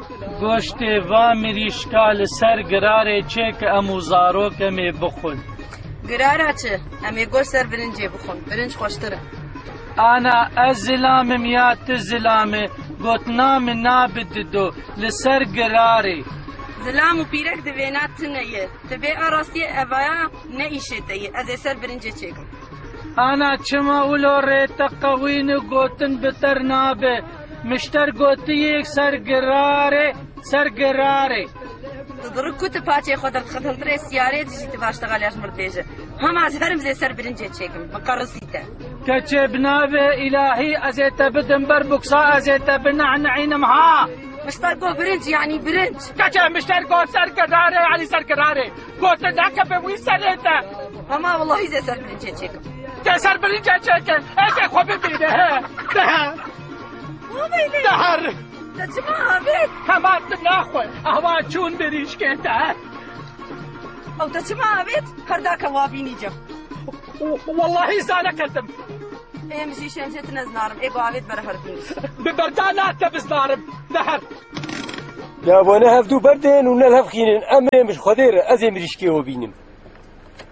گۆشتê va mirîşka li ser girarê çêke em û zarokê me bixwin. Girara çi? Em ê goş ser birincê bixwin. Birinc xweştir e. Ana ez zilamim ya tu zilamê, gotina min nabidido li ser girarê. Zilam û pîrek di vêna tune ye. Ti bê arastiyê evaya ne îşê te ye. Ez ê ser birincê çêkim. Ana çima ulo rête qewîn û gotin bi ter nabe. Mişter gotiyek ser girarê. Tu dirik ku tu paçê xwe dirxetintirê siyarê dijî tu başteqalya ji mir dibêje. Hema ez herim zê ser birincê çêkim. Biqerisî te. Keçê bi navê ilahî ez ê te bidim ber buksa ez ê te binehneînim ha. Mişter got birinc yanî birinc. Keçê mişter got ser girarê yanî ser girarê. Gotin neke bi wî serê te. Hema wallahî zê ser birincê çêkim. Te ser birincê çêkin. Eke xwe bibîne he. Dehar. Te çima avêt? Hema tu naxwe. Ahwa çûn birîşkê te. Ew te çima avêt? Herdaka wa bînîcem. Wallahî zane ketim. Em jî şemşê tu nezinarim. Ê bu avêt bere her bînî. Bi berdana te bizdarim. Dehar. Ya bana hevdû berdên û nel hevxînin em ê mij Xwedê re ez ê mirîşkê we bînim.